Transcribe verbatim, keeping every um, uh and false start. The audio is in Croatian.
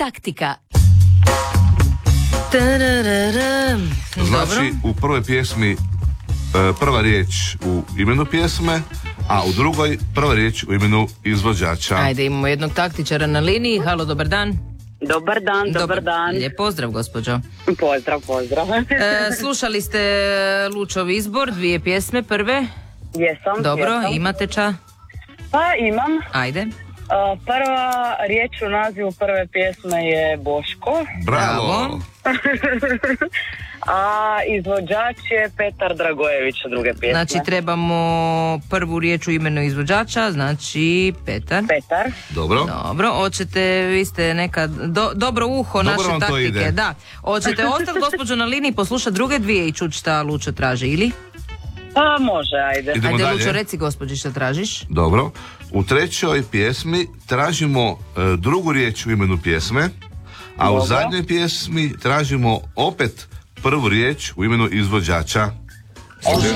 taktika. Znači, u prvoj pjesmi e, prva riječ u imenu pjesme, a u drugoj prva riječ u imenu izvođača. Ajde, imamo jednog taktičara na liniji. Halo, dobar dan. Dobar dan, dobar, dobar dan. Lijep pozdrav, gospođo. Pozdrav, pozdrav. e, slušali ste Lučov izbor, dvije pjesme prve. Jesam. Dobro, jesam. imate ča? Pa imam. Ajde. Uh, prva riječ u nazivu prve pjesme je Boško. Bravo. Bravo. A izvođač je Petar Dragojević druge pjesme. Znači trebamo prvu riječ u imenu izvođača, znači Petar. Petar. Dobro. Dobro, hoćete, vi ste neka do, dobro uho Dobro naše taktike. Da. Hoćete ostati, gospođo, na liniji, poslušati druge dvije i čuti šta Lučo traži, ili? Pa može, ajde. Idemo Ajde, dalje. Lučo, reci gospođi šta tražiš. Dobro. U trećoj pjesmi tražimo e, drugu riječ u imenu pjesme, a Dobro. u zadnjoj pjesmi tražimo opet prvu riječ u imenu izvođača.